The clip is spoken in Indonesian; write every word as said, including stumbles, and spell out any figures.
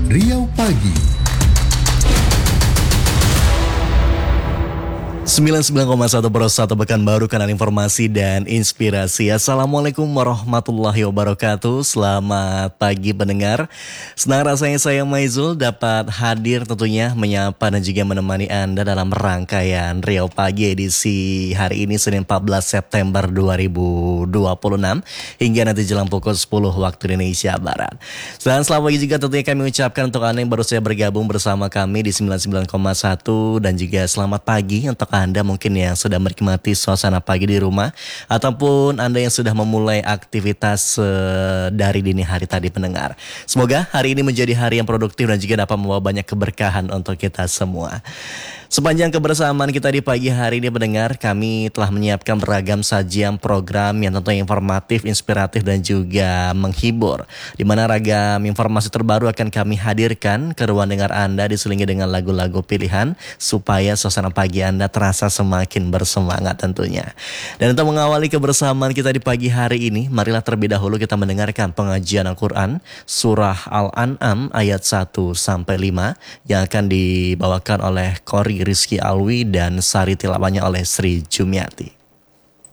Riau Pagi. sembilan puluh sembilan koma satu per satu Pekanbaru, kanal informasi dan inspirasi. Assalamualaikum warahmatullahi wabarakatuh. Selamat pagi pendengar. Senang rasanya saya Maizul dapat hadir tentunya menyapa dan juga menemani Anda dalam rangkaian Riau Pagi edisi hari ini Senin empat belas September dua ribu dua puluh enam hingga nanti jelang pukul sepuluh waktu Indonesia Barat. Dan selamat pagi juga tentunya kami ucapkan untuk Anda yang baru saja bergabung bersama kami di sembilan puluh sembilan koma satu dan juga selamat pagi untuk Anda mungkin yang sudah menikmati suasana pagi di rumah ataupun Anda yang sudah memulai aktivitas uh, dari dini hari tadi pendengar. Semoga hari ini menjadi hari yang produktif dan juga dapat membawa banyak keberkahan untuk kita semua. Sepanjang kebersamaan kita di pagi hari ini pendengar, kami telah menyiapkan beragam sajian program yang tentunya informatif, inspiratif dan juga menghibur. Di mana ragam informasi terbaru akan kami hadirkan ke ruang dengar Anda diselingi dengan lagu-lagu pilihan supaya suasana pagi Anda terasa semakin bersemangat tentunya. Dan untuk mengawali kebersamaan kita di pagi hari ini, marilah terlebih dahulu kita mendengarkan pengajian Al-Quran Surah Al-An'am ayat satu sampai lima yang akan dibawakan oleh Kori Rizky Alwi dan sari tilawahnya oleh Sri Jumiati.